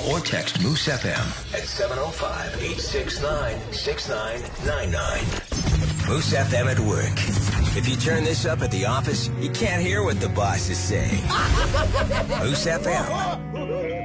or text Moose FM at 705-869-6999. Moose FM at work. If you turn this up at the office, you can't hear what the boss is saying. Moose FM.